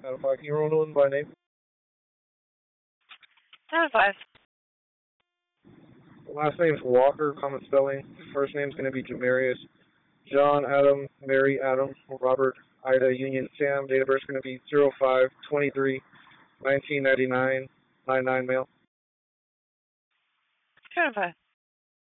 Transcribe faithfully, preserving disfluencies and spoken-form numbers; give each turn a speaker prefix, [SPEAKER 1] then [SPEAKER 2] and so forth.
[SPEAKER 1] Adam five, can you roll one by name?
[SPEAKER 2] Adam five.
[SPEAKER 1] Last name's Walker, common spelling. First name's going to be Jamarius. John, Adam, Mary, Adam, Robert, Ida, Union, Sam. Date of birth is going to be zero five twenty-three nineteen ninety-nine, nine nine male.
[SPEAKER 2] Adam five.